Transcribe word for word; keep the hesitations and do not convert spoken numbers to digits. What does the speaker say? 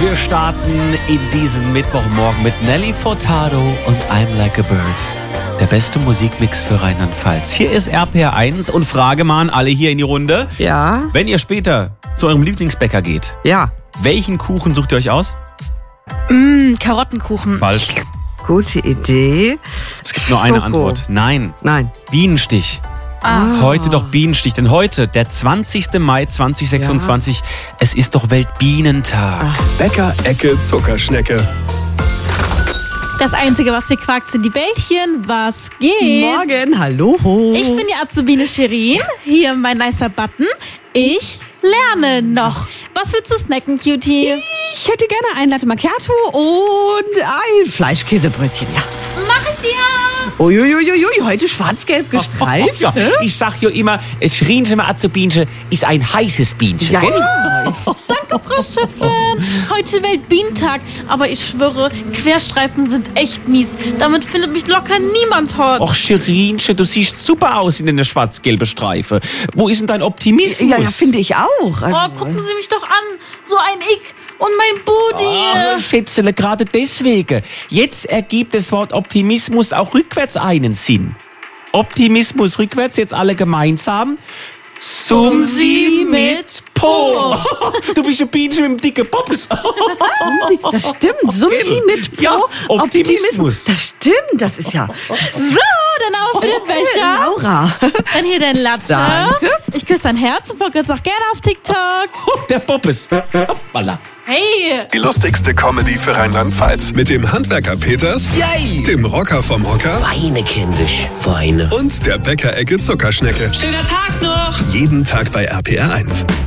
Wir starten in diesen Mittwochmorgen mit Nelly Furtado und I'm Like a Bird. Der beste Musikmix für Rheinland-Pfalz. Hier ist R P R eins und Frage mal an alle hier in die Runde. Ja. Wenn ihr später zu eurem Lieblingsbäcker geht, Ja. welchen Kuchen sucht ihr euch aus? Mm, Karottenkuchen. Falsch. Gute Idee. Es gibt nur eine Schoko. Antwort. Nein. Nein. Bienenstich. Ah. Heute doch Bienenstich, denn heute, der zwanzigster Mai zweitausendsechsundzwanzig, es ist doch Weltbienentag. Bäcker-Ecke Zuckerschnecke. Das Einzige, was hier quakt, sind die Bällchen. Was geht? Morgen, hallo. Ich bin die Azubine Shirin. Hier mein nicer Button. Ich lerne noch. Was willst du snacken, Cutie? Ich hätte gerne ein Latte Macchiato und ein Fleischkäsebrötchen, ja. Mach ich dir. Uiuiuiui, heute schwarz-gelb gestreift. Ja, ich sag ja immer, es Schrienchen mal Azubinchen ist ein heißes Bienchen. Ja, gell? Danke, Frau Chefin. Heute Weltbienentag. Aber ich schwöre, Querstreifen sind echt mies. Damit findet mich locker niemand hot. Och, Scherinchen, du siehst super aus in einer schwarz-gelben Streife. Wo ist denn dein Optimismus? ja, ja finde ich auch. Also, Oh, gucken Sie mich doch an. So ein Ick und mein Booty. Ach, Schätzele, gerade deswegen. Jetzt ergibt das Wort Optimismus auch rückwärts einen Sinn. Optimismus rückwärts, jetzt alle gemeinsam. Sumsi mit Po. Du bist ein Bienchen mit dem dicken Poppes. das stimmt. Sumsi mit Po. Ja, Optimismus. Das stimmt, das ist ja... So, dann auf den Becher. Laura. Dann hier dein Latte. Danke. Ich küsse dein Herz und folge uns auch gerne auf TikTok. Der Poppes. Hoppala. Hey. Die lustigste Comedy für Rheinland-Pfalz. Mit dem Handwerker Peters, Yay! dem Rocker vom Hocker Weine, kindisch, Weine. und der Bäcker-Ecke Zuckerschnecke. Schöner Tag noch! Jeden Tag bei R P R eins.